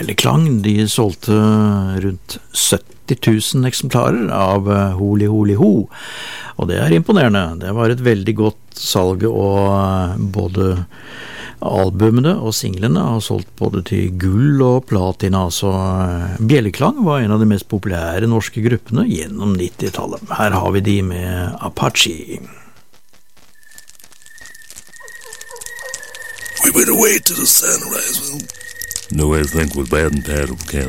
Bjelleklang, de solgte rundt 70 000 eksemplarer av Holi Holi Ho, og det imponerende. Det var et veldig godt salg, og både albumene og singlene har solgt både til gull og platina, så Bjelleklang var en av de mest populære norske gruppene gjennom 90-tallet. Her har vi de med Apache. We went away to the sunrise. No, I think we're bad and terrible, Ken.